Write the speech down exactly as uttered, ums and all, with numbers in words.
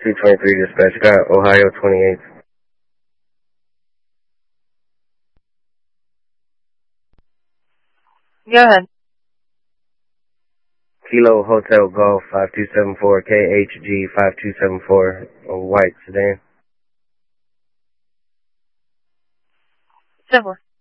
two twenty-three dispatch, got Ohio twenty-eight. Go ahead. Kilo Hotel Golf five two seven four, K H G five two seven four, a white sedan. Simple.